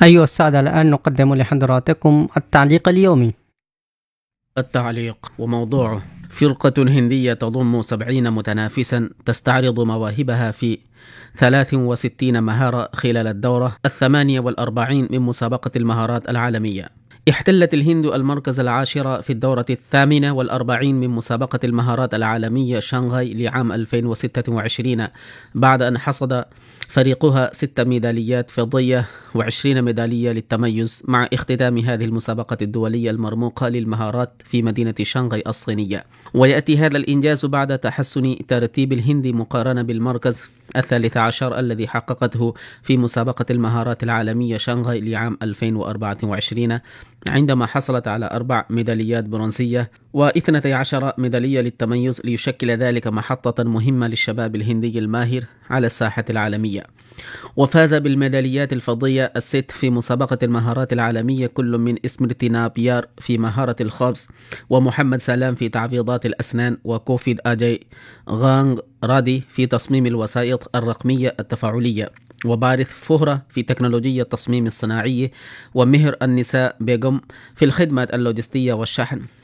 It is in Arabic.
أيها السادة، الآن نقدم لحضراتكم التعليق اليومي. التعليق وموضوعه: فرقة هندية تضم 70 متنافسا تستعرض مواهبها في 63 مهارة خلال الدورة 48 من مسابقة المهارات العالمية. احتلت الهند المركز العاشر في الدورة 48 من مسابقة المهارات العالمية شنغهاي لعام 2026 بعد أن حصد فريقها 6 ميداليات فضية و20 ميدالية للتميز، مع اختتام هذه المسابقة الدولية المرموقة للمهارات في مدينة شنغهاي الصينية. ويأتي هذا الإنجاز بعد تحسن ترتيب الهند مقارنة بالمركز 13 الذي حققته في مسابقة المهارات العالمية شنغهاي لعام 2024، عندما حصلت على 4 ميداليات برونزية و12 ميدالية للتميز، ليشكل ذلك محطة مهمة للشباب الهندي الماهر على الساحة العالمية. وفاز بالميداليات الفضية الست في مسابقة المهارات العالمية كل من اسمرتي نابيار في مهارة الخبز، ومحمد سلام في تعويضات الأسنان، وكوفيد أجاي غانغ رادي في تصميم الوسائط الرقمية التفاعلية، وبارث فهرة في تكنولوجيا التصميم الصناعي، ومهر النساء بيغم في الخدمات اللوجستية والشحن،